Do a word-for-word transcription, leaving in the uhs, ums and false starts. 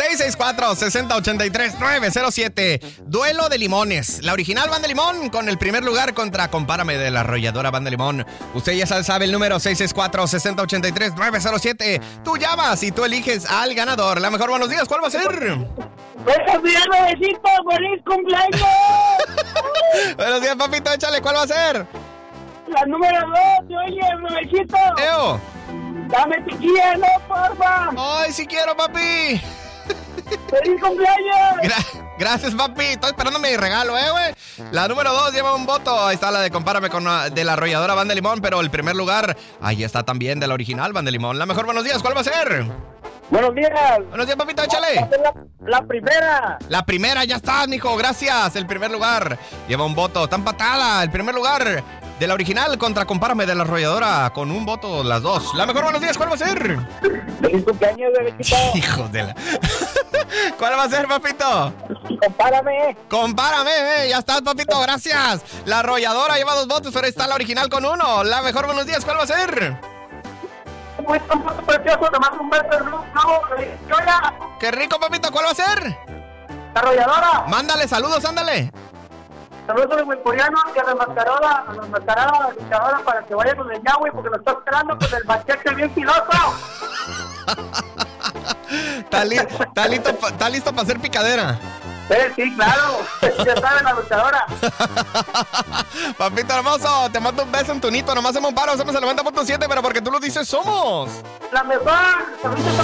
seis seis cuatro, seis cero ocho tres, nueve cero siete. Duelo de limones. La original Banda Limón con el primer lugar contra Compárame de la arrolladora Banda Limón. Usted ya sabe el número seis seis cuatro, seis cero ocho tres, nueve cero siete. Tú llamas y tú eliges al ganador. La mejor buenos días, ¿cuál va a ser? ¡Buenos días, bebecito! ¡Feliz cumpleaños! Buenos días, papito, échale, ¿cuál va a ser? La número dos, te oye, bebecito. Eo. Dame chiquilla, no, porfa. Ay, sí quiero, papi. ¡Feliz cumpleaños! Gra- gracias, papi. Estoy esperando mi regalo, eh, güey. La número dos lleva un voto. Ahí está la de Compárame con la, de la arrolladora Banda Limón. Pero el primer lugar, ahí está también de la original Banda Limón. La mejor buenos días, ¿cuál va a ser? Buenos días. Buenos días, papito, échale. La, la primera. La primera, ya está, mijo, gracias. El primer lugar lleva un voto. Está empatada. El primer lugar de la original contra Compárame de la arrolladora. Con un voto, las dos. La mejor buenos días, ¿cuál va a ser? ¡Feliz cumpleaños, bebecito! Hijo de la... ¿Cuál va a ser, papito? Compárame. Compárame, eh. Ya estás, papito, gracias. La arrolladora lleva dos votos, pero está la original con uno. La mejor buenos días, ¿cuál va a ser? Muy precioso, te mando un beso, no, yo ya. Qué rico, papito, ¿cuál va a ser? Arrolladora. Mándale saludos, ándale. Saludos de Huipuriano que remascaró la, remascará a la luchadora para que vaya con el Yahweh porque lo está esperando con el machete bien filoso. Está, li- está listo, pa- está listo para hacer picadera. Sí, sí, claro. Ya saben, la luchadora. Papito hermoso, te mando un beso en tu nito. Nomás hacemos un paro, somos el noventa punto siete, pero porque tú lo dices, somos La mejor. Saludos.